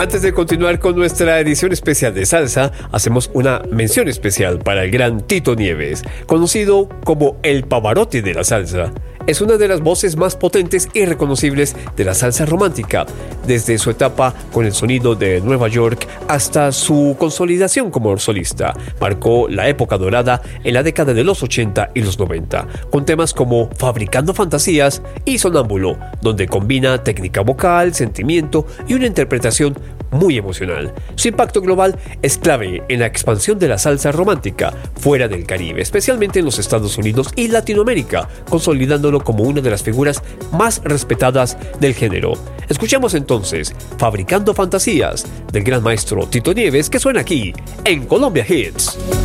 Antes de continuar con nuestra edición especial de salsa, hacemos una mención especial para el gran Tito Nieves, conocido como el Pavarotti de la salsa. Es una de las voces más potentes y reconocibles de la salsa romántica, desde su etapa con el sonido de Nueva York hasta su consolidación como solista. Marcó la época dorada en la década de los 80 y los 90, con temas como Fabricando Fantasías y Sonámbulo, donde combina técnica vocal, sentimiento y una interpretación muy emocional. Su impacto global es clave en la expansión de la salsa romántica fuera del Caribe, especialmente en los Estados Unidos y Latinoamérica, consolidándolo como una de las figuras más respetadas del género. Escuchamos entonces Fabricando Fantasías del gran maestro Tito Nieves, que suena aquí en Colombia Hits.